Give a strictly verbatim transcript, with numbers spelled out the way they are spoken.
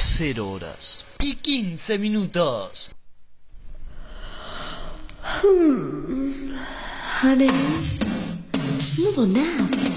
cero horas y quince minutos. Hmm. Honey, move on now.